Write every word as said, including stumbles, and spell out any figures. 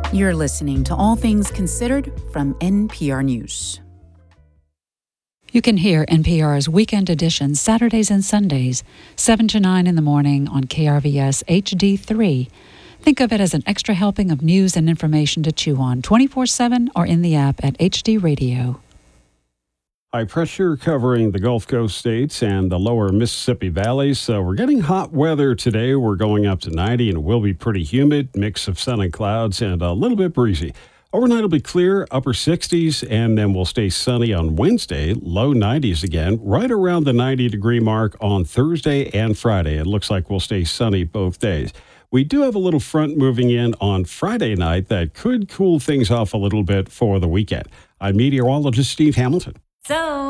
You're listening to All Things Considered from N P R News. You can hear N P R's Weekend Edition Saturdays and Sundays, seven to nine in the morning on K R V S H D three. Think of it as an extra helping of news and information to chew on twenty-four seven or in the app at H D Radio. High pressure covering the Gulf Coast states and the lower Mississippi Valley. So we're getting hot weather today. We're going up to ninety and it will be pretty humid, mix of sun and clouds and a little bit breezy. Overnight will be clear, upper sixties, and then we'll stay sunny on Wednesday, low nineties again, right around the ninety degree mark on Thursday and Friday. It looks like we'll stay sunny both days. We do have a little front moving in on Friday night that could cool things off a little bit for the weekend. I'm meteorologist Steve Hamilton. So